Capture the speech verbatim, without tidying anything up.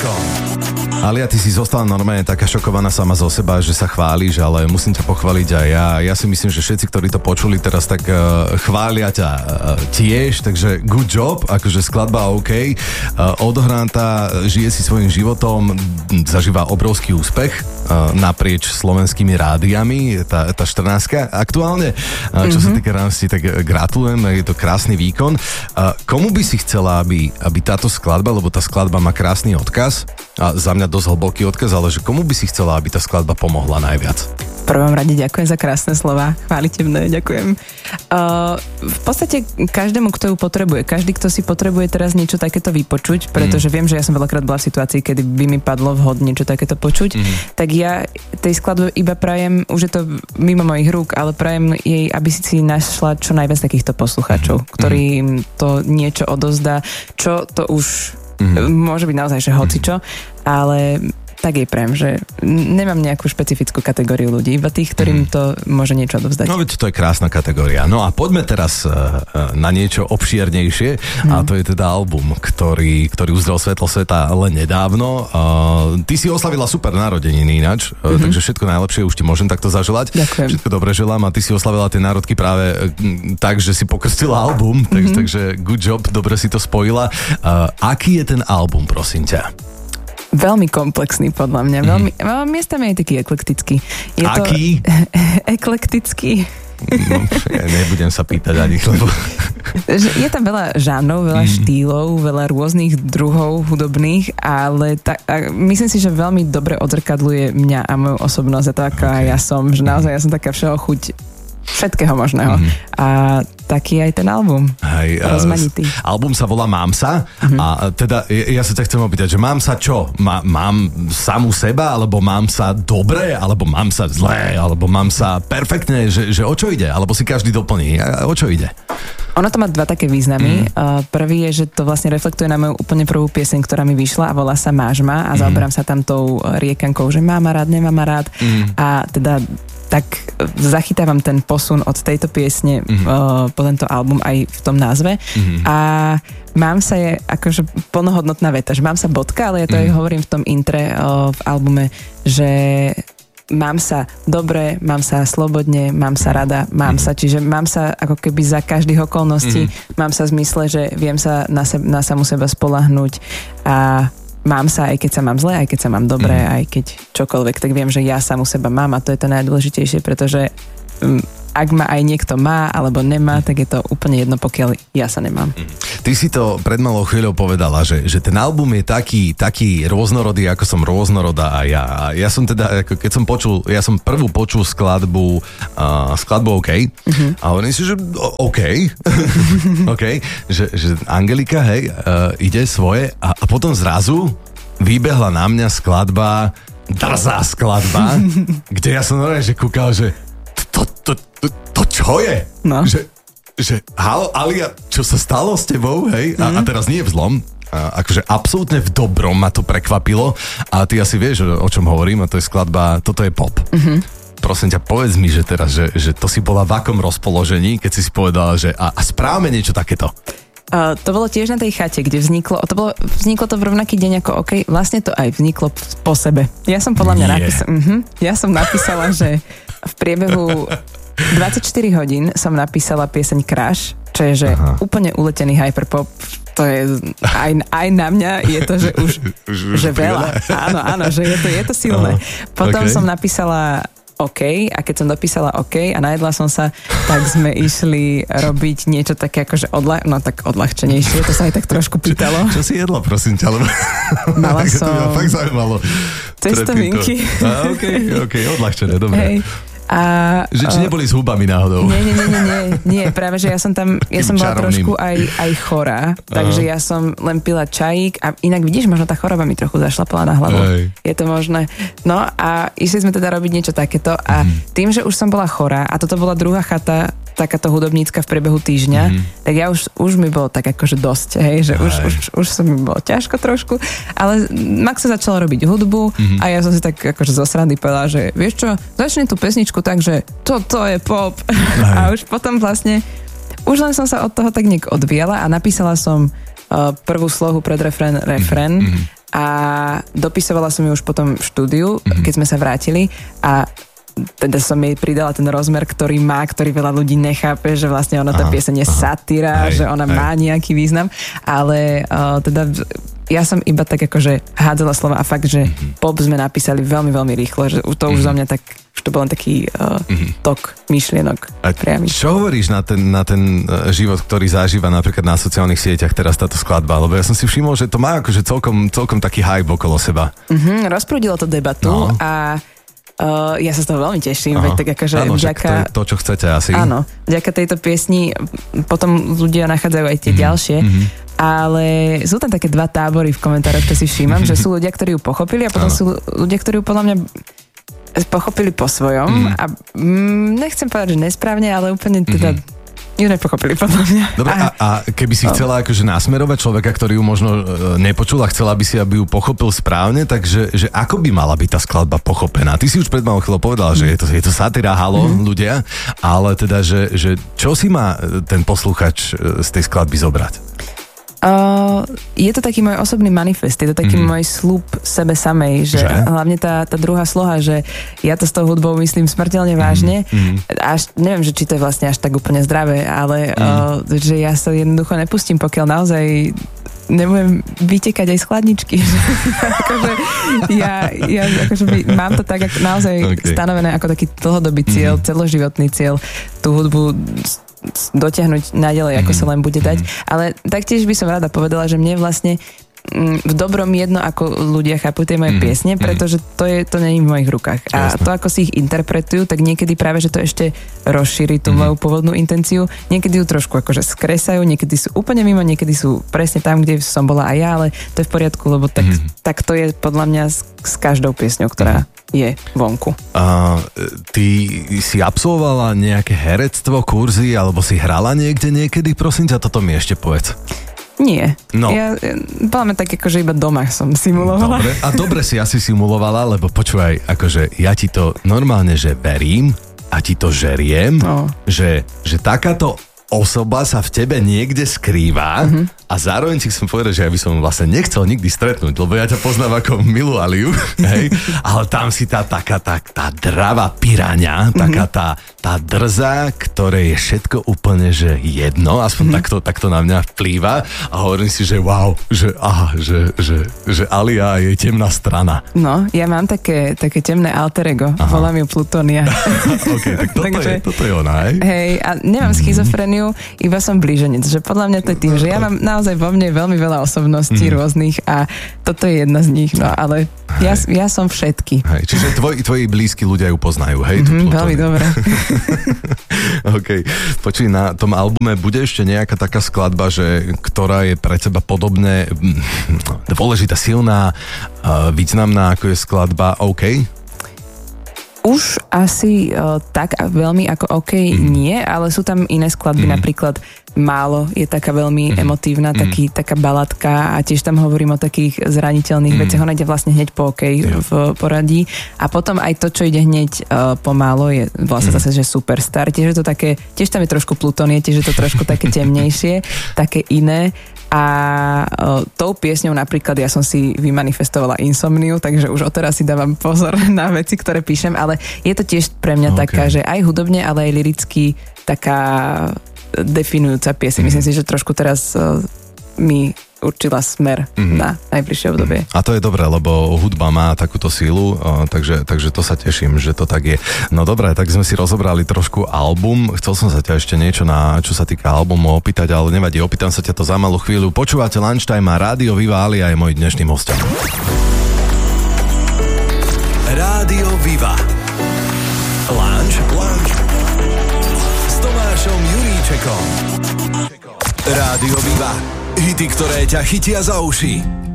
Vakom. Alia, ty si zostala normálne taká šokovaná sama zo seba, že sa chváliš, ale musím ťa pochváliť aj ja. Ja si myslím, že všetci, ktorí to počuli teraz, tak uh, chvália ťa uh, tiež, takže good job, akože skladba OK. Uh, odohrantá, žije si svojím životom, zažíva obrovský úspech uh, naprieč slovenskými rádiami, tá, tá štrnáctka aktuálne. Uh, čo mm-hmm. sa týka ránosti, tak gratulujem, je to krásny výkon. Uh, komu by si chcela, aby, aby táto skladba, lebo tá skladba má krásny odkaz, a za mňa dosť hlboký odkaz, ale že komu by si chcela, aby tá skladba pomohla najviac? V prvom rade ďakujem za krásne slova, chválitevné, ďakujem. Uh, v podstate každému, kto ju potrebuje, každý, kto si potrebuje teraz niečo takéto vypočuť, pretože mm. viem, že ja som veľakrát bola v situácii, kedy by mi padlo vhod niečo takéto počuť, mm. tak ja tej skladbe iba prajem, už je to mimo mojich rúk, ale prajem jej, aby si našla čo najviac takýchto poslucháčov, mm. ktorým to niečo odozdá, čo to už mm. môže byť naozaj, že hocičo, ale tak jej prajem, že nemám nejakú špecifickú kategóriu ľudí, iba tých, ktorým to môže niečo odovzdať. No veď to je krásna kategória. No a poďme teraz uh, na niečo obšiernejšie hmm. a to je teda album, ktorý, ktorý uzrel svetlo sveta len nedávno. Uh, ty si oslavila super narodeniny ináč, uh, hmm. takže všetko najlepšie už ti môžem takto zaželať. Ďakujem. Všetko dobre želám a ty si oslavila tie národky práve uh, tak, že si pokrstila album, tak, hmm. takže good job, dobre si to spojila. Uh, aký je ten album, prosím ťa? Veľmi komplexný podľa mňa, veľmi, mm. miestami je taký eklektický. Je Aký? To eklektický. No, ja nebudem sa pýtať ani, lebo... Je tam veľa žánrov, veľa mm. štýlov, veľa rôznych druhov hudobných, ale ta, myslím si, že veľmi dobre odzrkadluje mňa a moju osobnosť a to, aká okay. ja som, že naozaj ja som taká všeho chuť všetkého možného. Mm. A taký aj ten album. Hej, rozmanitý. Uh, album sa volá Mám sa mm. a teda ja, ja sa ťa chcem opýtať, že mám sa čo? Má, mám samú seba, alebo mám sa dobre, alebo mám sa zlé, alebo mám sa perfektne, že, že o čo ide? Alebo si každý doplní. A o čo ide? Ono to má dva také významy. Mm. Uh, prvý je, že to vlastne reflektuje na moju úplne prvú pieseň, ktorá mi vyšla a volá sa Máš ma a mm. zaoberám sa tam tou riekankou, že mám ma rád, nemám ma rád mm. a teda tak zachytávam ten posun od tejto piesne mm-hmm. uh, po tento album aj v tom názve. Mm-hmm. A mám sa je akože plnohodnotná veta, že mám sa bodka, ale ja to mm-hmm. aj hovorím v tom intre uh, v albume, že mám sa dobre, mám sa slobodne, mám sa rada, mám mm-hmm. sa, čiže mám sa ako keby za každých okolností, mm-hmm. mám sa v zmysle, že viem sa na, seb- na samu seba spoľahnúť a mám sa, aj keď sa mám zle, aj keď sa mám dobre, mm. aj keď čokoľvek, tak viem, že ja samu seba mám a to je to najdôležitejšie, pretože um, ak ma aj niekto má alebo nemá, tak je to úplne jedno, pokiaľ ja sa nemám. Ty si to pred malou chvíľou povedala, že, že ten album je taký, taký rôznorodý, ako som rôznorodá aj ja. A ja som teda, keď som počul, ja som prvú počul skladbu, uh, skladbu OK. Uh-huh. A hovorím si, že OK. OK. Že, že Angelika, hej, uh, ide svoje a, a potom zrazu vybehla na mňa skladba, drzá skladba, kde ja som normálne, že kúkal, že to, to, to, to čo je? No. Že, že halo, Alia, čo sa stalo s tebou, hej? A, mm. a teraz nie v zlom, a, akože absolútne v dobrom ma to prekvapilo a ty asi vieš, o čom hovorím, a to je skladba, toto je pop. Mm-hmm. Prosím ťa, povedz mi, že teraz, že, že to si bola v akom rozpoložení, keď si si povedala, že a, a správame niečo takéto. Uh, to bolo tiež na tej chate, kde vzniklo, to bolo, vzniklo to v rovnaký deň ako OK, vlastne to aj vzniklo po sebe. Ja som podľa mňa napísala, uh-huh, ja som napísala, že v priebehu dvadsaťštyri hodín som napísala pieseň Crash, čo je, že Aha. úplne uletený hyperpop. To je, aj, aj na mňa je to, že už, už, už že veľa. Áno, áno, že je to, je to silné. Potom okay. som napísala OK a keď som dopísala OK a najedla som sa, tak sme išli robiť niečo také akože odľah, no tak odľahčenejšie, to sa aj tak trošku pýtalo. Čo, čo si jedla, prosím ťa? Lebo... Mala som... To ma fakt zaujímalo. Cestovinky. A, OK, OK, odľahčené, dobre. Hej. A, že či neboli s hubami náhodou? Nie, nie, nie, nie, nie, nie, práve, že ja som tam, ja som bola trošku aj, aj chorá, takže ja som len pila čajík a inak vidíš, možno tá choroba mi trochu zašlapala na hlavu. Hej. Je to možné. No a išli sme teda robiť niečo takéto a mm. tým, že už som bola chorá a toto bola druhá chata, takáto hudobnícka v priebehu týždňa, mm-hmm. tak ja už, už mi bolo tak akože dosť, hej, že už, už, už som mi bolo ťažko trošku, ale Max sa začala robiť hudbu mm-hmm. a ja som si tak akože zo srandy povedala, že vieš čo, začni tú pesničku tak, že toto je pop. A už potom vlastne, už len som sa od toho tak nejak odvíjala a napísala som uh, prvú slohu pred refrén, refrén mm-hmm. a dopisovala som ju už potom v štúdiu, mm-hmm. keď sme sa vrátili a teda som jej pridala ten rozmer, ktorý má, ktorý veľa ľudí nechápe, že vlastne ona tá pieseň je satíra, že ona hej. má nejaký význam, ale uh, teda ja som iba tak akože hádzala slova a fakt, že mm-hmm. pop sme napísali veľmi, veľmi rýchlo, že to mm-hmm. už za mňa tak, už to bol len taký uh, mm-hmm. tok myšlienok. Priamy. Čo hovoríš na ten, na ten uh, život, ktorý zažíva napríklad na sociálnych sieťach teraz táto skladba? Lebo ja som si všimol, že to má akože celkom, celkom taký hype okolo seba. Mm-hmm, rozprúdilo to debatu no. a Uh, ja sa z toho veľmi teším, veď tak akože áno, vďaka... to je to, čo chcete asi. Áno, vďaka tejto piesni potom ľudia nachádzajú aj tie mm-hmm. ďalšie, mm-hmm. ale sú tam také dva tábory v komentároch, čo si všímam, že sú ľudia, ktorí ju pochopili a potom áno. sú ľudia, ktorí ju podľa mňa pochopili po svojom mm. a mm, nechcem povedať, že nesprávne, ale úplne teda... Mm-hmm. ju nepochopili, podľa mňa. Dobre, a, a keby si chcela akože nasmerovať človeka, ktorý ju možno nepočul a chcela by si, aby ju pochopil správne, takže že ako by mala byť tá skladba pochopená? Ty si už pred malou chvíľou povedala, že je to, je to satíra, halo, mm. ľudia, ale teda, že, že čo si má ten posluchač z tej skladby zobrať? Uh, je to taký môj osobný manifest, je to taký mm. môj sľub sebe samej, že, že? hlavne tá, tá druhá sloha, že ja to s tou hudbou myslím smrteľne vážne, mm. až neviem, že či to je vlastne až tak úplne zdravé, ale mm. uh, že ja sa jednoducho nepustím, pokiaľ naozaj nebudem vytekať aj z chladničky. akože ja, ja akože by, mám to tak ako naozaj okay. stanovené ako taký dlhodobý cieľ, mm. celoživotný cieľ, tú hudbu dotiahnuť naďalej, ako sa len bude dať. Ale taktiež by som rada povedala, že mne vlastne v dobrom jedno, ako ľudia chápu tie moje piesne, pretože to je to nie je v mojich rukách. A to, ako si ich interpretujú, tak niekedy práve, že to ešte rozšíri tú moju pôvodnú intenciu. Niekedy ju trošku akože skresajú, niekedy sú úplne mimo, niekedy sú presne tam, kde som bola aj ja, ale to je v poriadku, lebo tak, tak to je podľa mňa s, s každou piesňou, ktorá je vonku. A ty si absolvovala nejaké herectvo, kurzy, alebo si hrala niekde niekedy? Prosím ťa, toto mi ešte povedz. Nie. No. Ja, poďme tak, akože iba doma som simulovala. Dobre. A dobre si asi simulovala, lebo počúvaj, akože ja ti to normálne, že verím a ti to žeriem, no. že, že takáto osoba sa v tebe niekde skrýva uh-huh. a zároveň ti chcem povedať, že ja by som vlastne nechcel nikdy stretnúť, lebo ja ťa poznám ako milú Aliu, hej, ale tam si tá taká tá, tá dravá piraňa, uh-huh. taká tá, tá drza, ktoré je všetko úplne, že jedno, aspoň uh-huh. takto, takto na mňa vplýva a hovorím si, že wow, že aha, že, že, že Alia je temná strana. No, ja mám také, také temné alter ego, aha. volám ju Plutónia. ok, tak toto, Takže, je, toto je ona, hej? Hej, a nemám mm-hmm. schizofreniu, iba som blíženec, že podľa mňa to je tým, že ja mám naozaj vo mne veľmi veľa osobností mm. rôznych a toto je jedna z nich, no ale ja, ja som všetky. Hej, čiže tvoj, tvoji blízki ľudia ju poznajú, hej? Mm-hmm, veľmi dobre. OK, počuj, na tom albume bude ešte nejaká taká skladba, že, ktorá je pre teba podobne dôležitá, silná, významná, ako je skladba OK? Už asi uh, tak veľmi ako OK mm. nie, ale sú tam iné skladby, mm. napríklad Málo je taká veľmi mm. emotívna, mm. taký, taká baladka a tiež tam hovorím o takých zraniteľných mm. veciach. Ona ide vlastne hneď po OK yeah. v poradí a potom aj to, čo ide hneď uh, po Málo je vlastne mm. zase, že Superstar. Tiež je to také, tiež tam je trošku Plutónie, tiež je to trošku také temnejšie, také iné. A uh, tou piesňou napríklad ja som si vymanifestovala insomniu, takže už odteraz si dávam pozor na veci, ktoré píšem, ale je to tiež pre mňa okay. taká, že aj hudobne, ale aj liricky taká definujúca pieseň. Mm. Myslím si, že trošku teraz uh, mi určila smer mm. na najbližšie obdobie. A to je dobré, lebo hudba má takúto sílu, uh, takže, takže to sa teším, že to tak je. No dobré, tak sme si rozobrali trošku album. Chcel som sa ťa ešte niečo na, čo sa týka albumu opýtať, ale nevadí, opýtam sa ťa to za malú chvíľu. Počúvate Lunchtime a Rádio Viva, Alia je môj dnešným hostom. Rádio Viva. Lunch, lunch. S Tomášom Juríčekom. Rádio Viva. Hity, ktoré ťa chytia za uši.